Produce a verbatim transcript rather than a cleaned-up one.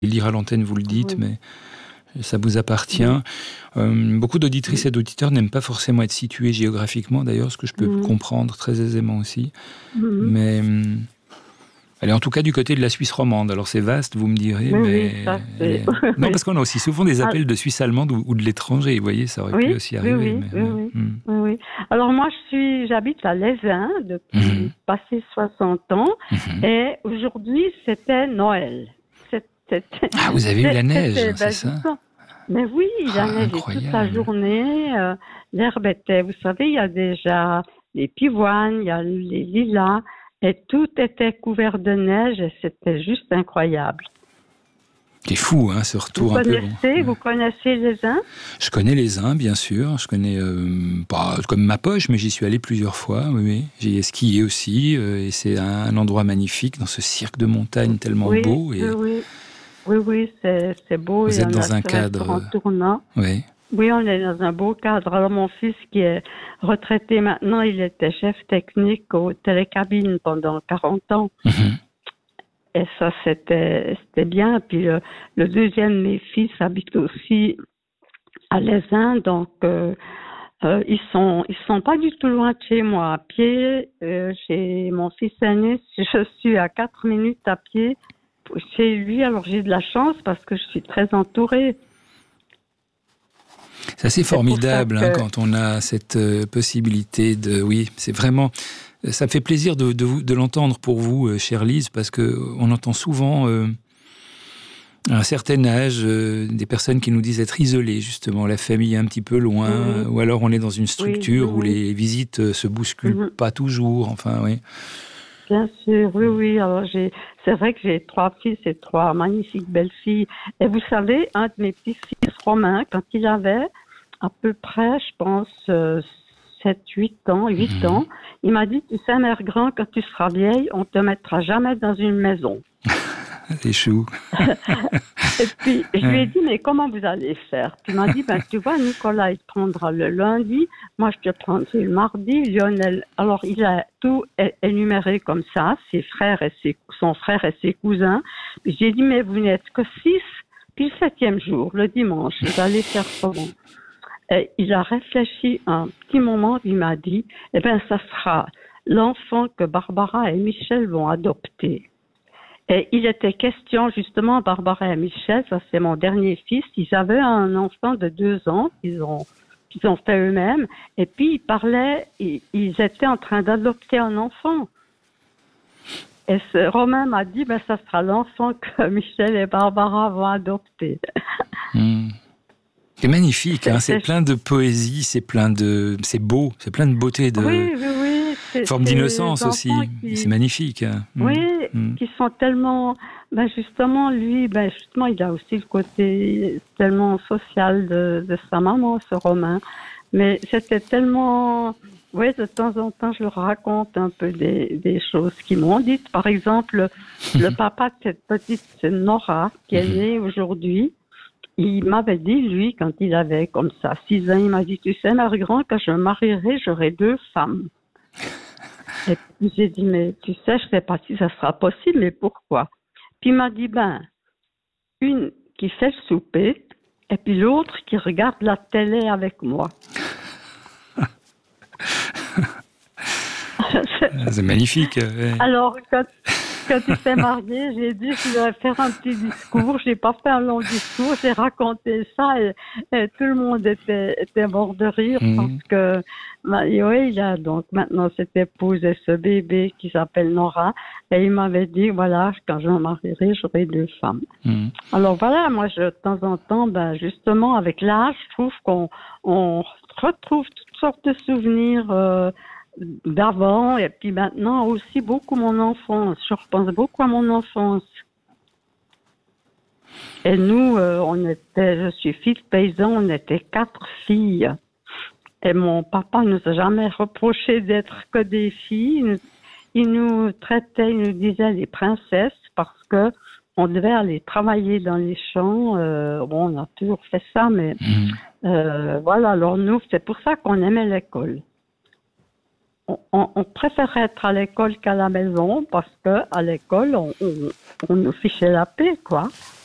lire à l'antenne, vous le dites, Oui. mais ça vous appartient. Oui. Euh, beaucoup d'auditrices Oui. et d'auditeurs n'aiment pas forcément être situés géographiquement, d'ailleurs, ce que je peux Mmh. comprendre très aisément aussi. Mmh mh. Mais hum, elle est en tout cas du côté de la Suisse romande. Alors c'est vaste, vous me direz, Oui, oui, mais ça elle c'est est... Non, oui. parce qu'on a aussi souvent des Ah appels de Suisse allemande ou, ou de l'étranger, vous voyez, ça aurait pu oui, aussi oui, arriver. oui, Mais oui, ouais. oui. Hum. Oui, oui. Alors moi, je suis j'habite à Lézin depuis Mhm. passé soixante ans Mhm. et aujourd'hui, c'était Noël. C'est c'était Ah, vous avez eu la c'est neige, c'était, c'est ben, ça? justement mais oui, la Ah, neigé toute la incroyable. journée, heu, l'herbe était vous savez, il y a déjà les pivoines, il y a les lilas et tout était couvert de neige et c'était juste incroyable. C'est fou, hein, ce Vous retour un peu bon. connaissez Ouais. vous connaissez Lézin? Je connais les uns, bien sûr. Je connais euh, pas comme ma poche, mais j'y suis allé plusieurs fois. Oui, oui. J'y ai skié aussi, euh, et c'est un, un endroit magnifique dans ce cirque de montagne tellement Oui, beau. oui, Et oui. Oui, oui, c'est c'est beau. Il vous y êtes en a dans un ce restaurant cadre, tournant. oui. Oui, on est dans un beau cadre. Alors, mon fils qui est retraité maintenant, il était chef technique aux télécabines pendant quarante ans. Mhm. Et ça, c'était c'était bien. Puis le, le deuxième de mes fils habite aussi à Lézin, donc euh, euh, ils sont ils sont pas du tout loin de chez moi. À pied, euh, chez mon fils aîné, je suis à quatre minutes à pied chez lui. Alors j'ai de la chance parce que je suis très entourée. C'est assez C'est pour ça formidable, hein, que quand on a cette euh, possibilité de... Oui, c'est vraiment... Ça me fait plaisir de, de, vous- de l'entendre pour vous, euh, chère Lise, parce qu'on entend souvent, euh, à un certain âge, euh, des personnes qui nous disent être isolées, justement, la famille est un petit peu loin, oui, ou alors on est dans une oui, oui, structure où oui. les visites euh, se bousculent Mhm. pas toujours, enfin, oui. Bien sûr, oui, oui. Alors j'ai, c'est vrai que j'ai trois fils et trois magnifiques belles-filles. Et vous savez, un de mes petits-fils Romain, quand il avait à peu près, je pense, euh, sept, huit ans, huit Mhm. ans, il m'a dit, tu sais, mère grand, quand tu seras vieille, on te mettra jamais dans une maison. C'est chou. Et puis, je lui ai Ouais. dit, mais comment vous allez faire? Puis il m'a dit, ben, tu vois, Nicolas, il te prendra le lundi, moi, je te prendrai le mardi, Lionel. Alors, il a tout é- énuméré comme ça, ses frères et ses, son frère et ses cousins. Puis j'ai dit, mais vous n'êtes que six. Puis le septième jour, le dimanche, vous allez faire comment? Et il a réfléchi un petit moment, il m'a dit, eh ben, ça sera l'enfant que Barbara et Michel vont adopter. Et il était question, justement, Barbara et Michel, ça c'est mon dernier fils, ils avaient un enfant de deux ans qu'ils ont, qu'ils ont fait eux-mêmes, et puis ils parlaient, ils, ils étaient en train d'adopter un enfant. Et ce Romain m'a dit, ben ça sera l'enfant que Michel et Barbara vont adopter. Hmm. C'est magnifique, hein, C'est, c'est c'est, plein de poésie, c'est plein de... C'est beau, c'est plein de beauté, de oui, oui, oui, c'est forme ces d'innocence enfants aussi. C'est qui, magnifique. Hein. Hmm. oui, Hmm. qui sont tellement, ben justement, lui, ben justement, il a aussi le côté tellement social de, de sa maman, ce Romain. Mais c'était tellement, oui, de temps en temps, je leur raconte un peu des, des choses qu'ils m'ont dites. Par exemple, le papa de cette petite Nora, qui est née aujourd'hui, il m'avait dit, lui, quand il avait comme ça six ans, il m'a dit, tu sais, mère grand, quand je me marierai, j'aurai deux femmes. Et puis j'ai dit, mais tu sais, je ne sais pas si ça sera possible, mais pourquoi? Puis il m'a dit, ben, une qui fait le souper, et puis l'autre qui regarde la télé avec moi. C'est magnifique. Ouais. Alors, quand, quand il s'est marié, j'ai dit, je vais faire un petit discours. J'ai pas fait un long discours, j'ai raconté ça et, et tout le monde était, était mort de rire parce Mmh. que, bah, oui, il a donc maintenant cette épouse et ce bébé qui s'appelle Nora et il m'avait dit, voilà, quand je me marierai, j'aurai deux femmes. Mmh. Alors voilà, moi, je, de temps en temps, ben, justement, avec l'âge, je trouve qu'on on retrouve toutes sortes de souvenirs euh, d'avant et puis maintenant aussi beaucoup mon enfance. Je repense beaucoup à mon enfance. Et nous, euh, on était, je suis fille de paysan, on était quatre filles. Et mon papa ne nous a jamais reproché d'être que des filles. Il nous, il nous traitait, il nous disait les princesses parce que on devait aller travailler dans les champs. Euh, bon, on a toujours fait ça, mais Mmh. euh, voilà. Alors nous, c'est pour ça qu'on aimait l'école. On, on, on préférait être à l'école qu'à la maison parce que à l'école, on, on, on nous fichait la paix, quoi.